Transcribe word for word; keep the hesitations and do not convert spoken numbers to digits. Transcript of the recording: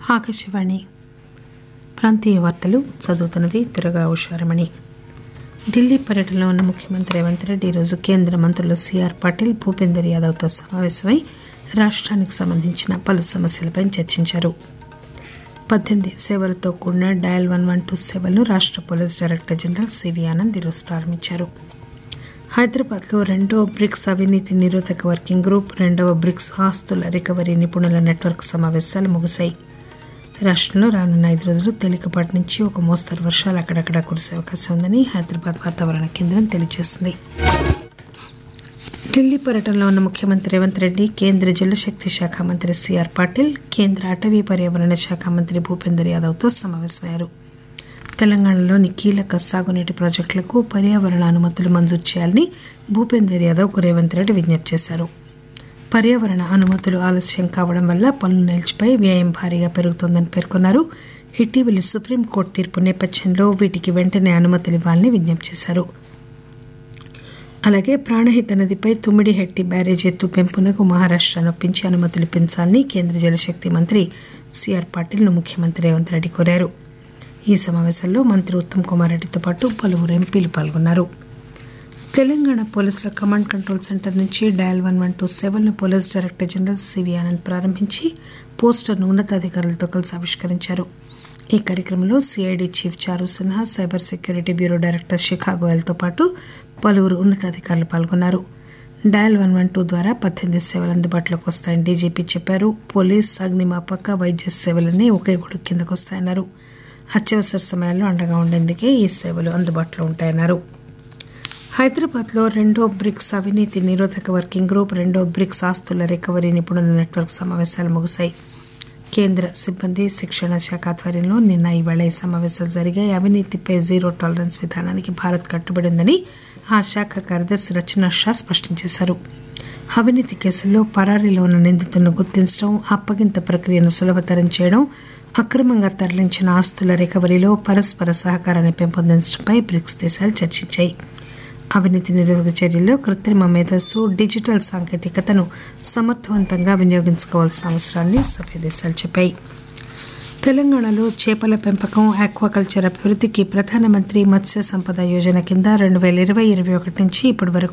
ఆకాశవాణి ప్రాంతీయ వార్తలు చదువుతున్నది దుర్గా ఉషారమణి. ఢిల్లీ పర్యటనలో ఉన్న ముఖ్యమంత్రి రేవంత్ రెడ్డి ఈరోజు కేంద్ర మంత్రులు సిఆర్ పాటిల్, భూపేందర్ యాదవ్తో సమావేశమై రాష్ట్రానికి సంబంధించిన పలు సమస్యలపై చర్చించారు. పద్దెనిమిది సేవలతో కూడిన డయల్ వన్ వన్ టూ సేవలను రాష్ట్ర police director general CV Anand ఈరోజు ప్రారంభించారు. హైదరాబాద్లో రెండో బ్రిక్స్ అవినీతి నిరోధక వర్కింగ్ గ్రూప్, రెండవ బ్రిక్స్ ఆస్తుల రికవరీ నిపుణుల నెట్వర్క్ సమావేశాలు ముగిశాయి. రాష్ట్రంలో రానున్న ఐదు రోజులు తేలికపాటి నుంచి ఒక మోస్తరు వర్షాలు అక్కడక్కడా కురిసే అవకాశం ఉందని హైదరాబాద్ వాతావరణ కేంద్రం తెలియజేసింది. ఢిల్లీ పర్యటనలో ఉన్న ముఖ్యమంత్రి రేవంత్ రెడ్డి కేంద్ర జలశక్తి శాఖ మంత్రి సిఆర్ పాటిల్, కేంద్ర అటవీ పర్యావరణ శాఖ మంత్రి భూపేందర్ యాదవ్తో సమావేశమయ్యారు. తెలంగాణలోని కీలక సాగునీటి ప్రాజెక్టులకు పర్యావరణ అనుమతులు మంజూరు చేయాలని భూపేందర్ యాదవ్కు రేవంత్ రెడ్డి విజ్ఞప్తి చేశారు. పర్యావరణ అనుమతులు ఆలస్యం కావడం వల్ల పనులు నిలిచిపోయి వ్యయం భారీగా పెరుగుతోందని పేర్కొన్నారు. ఇటీవలి సుప్రీంకోర్టు తీర్పు నేపథ్యంలో వీటికి వెంటనే అనుమతులు ఇవ్వాలని విజ్ఞప్తి చేశారు. అలాగే ప్రాణహిత నదిపై తుమ్మిడిహెట్టి బ్యారేజీ ఎత్తు పెంపునకు మహారాష్ట్ర నొప్పించి అనుమతులు పెంచాలని కేంద్ర జలశక్తి మంత్రి సిఆర్ పాటిల్ను ముఖ్యమంత్రి రేవంత్ రెడ్డి కోరారు. ఈ సమావేశంలో మంత్రి ఉత్తమ్ కుమార్ రెడ్డితో పాటు పలువురు ఎంపీలు పాల్గొన్నారు. తెలంగాణ పోలీసుల కమాండ్ కంట్రోల్ సెంటర్ నుంచి డయల్ వన్ వన్ టూ సేవలను police director general CV Anand ప్రారంభించి పోస్టర్ను ఉన్నతాధికారులతో కలిసి ఆవిష్కరించారు. ఈ కార్యక్రమంలో సిఐడి చీఫ్ చారు Sinha, cyber security bureau director శిఖా గోయల్తో పాటు పలువురు ఉన్నతాధికారులు పాల్గొన్నారు. డయల్ వన్ వన్ టూ ద్వారా పద్దెనిమిది సేవలు అందుబాటులోకి వస్తాయని డీజీపీ చెప్పారు. పోలీస్, అగ్నిమాపక, వైద్య సేవలన్నీ ఒకే గొడుగు కిందకు వస్తాయన్నారు. అత్యవసర సమయాల్లో అండగా ఉండేందుకే ఈ సేవలు అందుబాటులో ఉంటాయన్నారు. హైదరాబాద్లో రెండో బ్రిక్స్ అవినీతి నిరోధక వర్కింగ్ గ్రూప్, రెండో బ్రిక్స్ ఆస్తుల రికవరీ నిపుణుల నెట్వర్క్ సమావేశాలు ముగిశాయి. కేంద్ర సిబ్బంది శిక్షణ శాఖ ఆధ్వర్యంలో నిన్న ఈవేళ ఈ సమావేశాలు జరిగాయి. అవినీతిపై జీరో టాలరెన్స్ విధానానికి భారత్ కట్టుబడి ఉందని ఆ శాఖ కార్యదర్శి రచనా షా స్పష్టం చేశారు. అవినీతి కేసుల్లో పరారీలో ఉన్న నిందితులను గుర్తించడం, అప్పగింత ప్రక్రియను సులభతరం చేయడం, అక్రమంగా తరలించిన ఆస్తుల రికవరీలో పరస్పర సహకారాన్ని పెంపొందించడంపై బ్రిక్స్ దేశాలు చర్చించాయి. అవినీతి నిరోధక చర్యల్లో కృత్రిమ మేధస్సు, డిజిటల్ సాంకేతికతను సమర్థవంతంగా వినియోగించుకోవాల్సిన అవసరాన్ని సభ్య దేశాలు చెప్పాయి. తెలంగాణలో చేపల పెంపకం, ఆక్వాకల్చర్ అభివృద్ధికి ప్రధానమంత్రి మత్స్య సంపద యోజన కింద రెండు వేల ఇరవై ఇరవై ఒకటి నుంచి ఇప్పటి వరకు